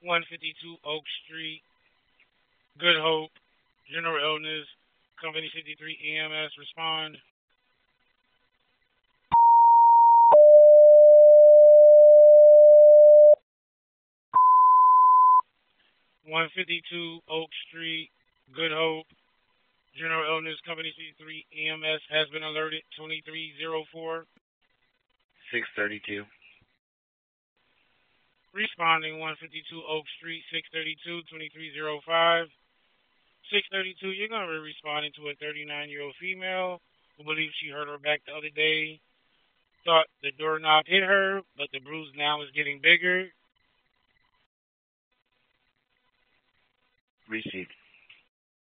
152 Oak Street, Good Hope, General Illness, Company 53 EMS, respond. 152 Oak Street, Good Hope, General Illness, Company 53 EMS has been alerted, 2304. 632. Responding 152 Oak Street, 632, 2305. 632, you're going to be responding to a 39-year-old female who believes she hurt her back the other day. Thought the doorknob hit her, but the bruise now is getting bigger. Received.